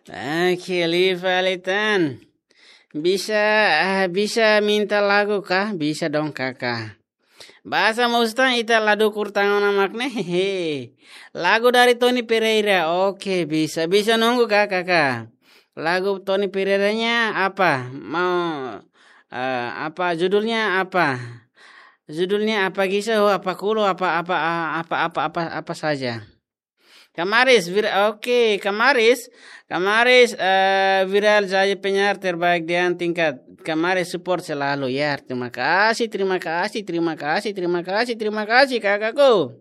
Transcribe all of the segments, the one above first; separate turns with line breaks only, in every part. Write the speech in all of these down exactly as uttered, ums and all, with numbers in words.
Oke, Liva Litan. Bisa ah, bisa minta lagu kah? Bisa dong kakak. Bahasa Mustang ita ladu kurtangan makne hehe. Lagu dari Tony Pereira. Oke, bisa. Bisa nunggu kak kakak. Lagu Tony Pereiranya apa? Mau eh, apa judulnya apa? Judulnya apa kisah? Apa kulo? Apa apa apa apa apa apa saja? Kamaris, vir oke, Kamaris, Kamaris eh, viral saja penyiar terbaik di tingkat. Kamaris support selalu ya. Terima kasih, terima kasih, terima kasih, terima kasih, terima kasih kakakku.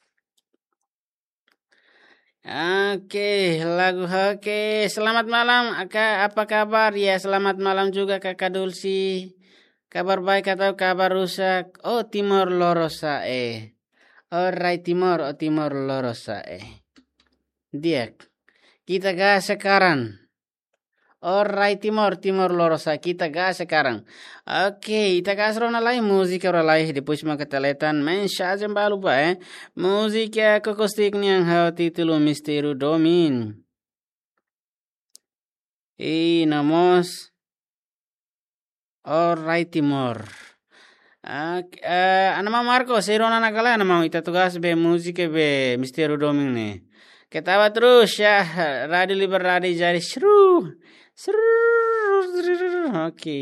Oke, lagu oke. Selamat malam, Kak. Apa kabar? Ya, selamat malam juga Kakak Dulci. Kabar baik atau kabar rusak? Oh, Timor Lorosa eh. Alright, Timor, oh Timor Lorosa eh. Dia, kita gas sekarang. Alright, Timor, Timor Lorosa, kita gas sekarang. Oke, kita gas rona lain musik orang lain depois makataletan mensagem balu ba eh. Musik ya kokostik yang hau titulo Misteru Domin. E namos. Alright, Timor. Uh, uh, anama Marco, serona nakala anama ita tugas be musik be Misteru Domin ne. Ketawa terus ya, Radio Liber Radio jari seru. Seru. Oke.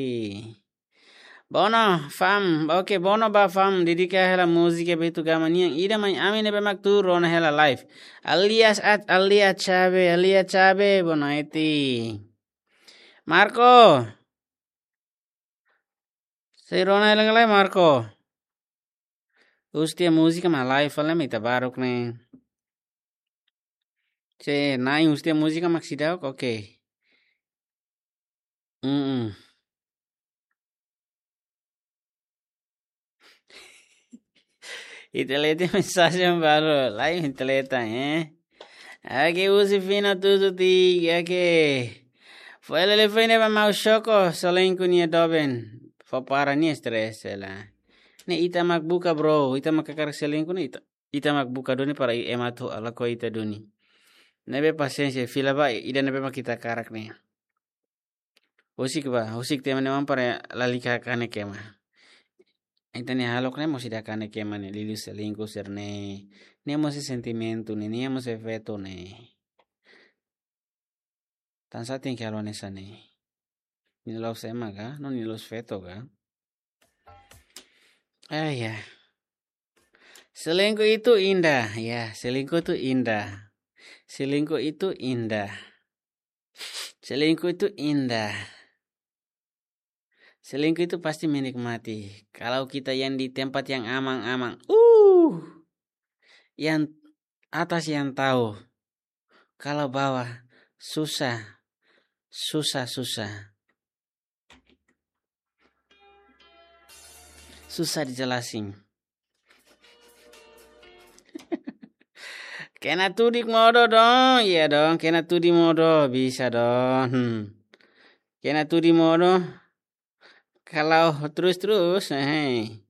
Bono fam, oke bono ba fam didika hela musika betu gamaniang ida mai amine be maktur rona hela live. Alias at alia chabe, alia chabe bono eti. Marco. Sei rona hela ngalai Marco. Ustia musika ma live fala me tabarok ne. Se nai ustia musika maksidao oke. Mm. Itelete mensagem baru lain inteleta eh. Aqui use fina tudo ti aqui. Foi ele foi neba mau choco solenku ni doben. Fo para ni stress la. Ne ita makbuka bro, ita makakar selengku ni ita. Ita makbuka doni para emato ala ko ita doni. Nebe paciência fila ba ida nebe makita karak ne. Usik ba, usik tema ne para lalika kane kema. Ita ni halok ne mosida kane kema ne lilu selengku serne. Nemo ese sentimento ne, nemo ese feto ne. Tan sa tin que hablan esa ne. Ni los ema ga, no ni los feto ga. Ah ya. Selingkuh itu indah, ya. Selingkuh itu indah. Selingkuh itu indah. Selingkuh itu indah. Selingkuh itu pasti menikmati. Kalau kita yang di tempat yang amang-amang, uh, yang atas yang tahu. Kalau bawah susah, susah, susah. Susah dijelasin. Kena tudik modo dong, iya dong. Kena tudi modo, bisa dong. Hmm. Kena tudi modo. Kalau terus-terus, hei.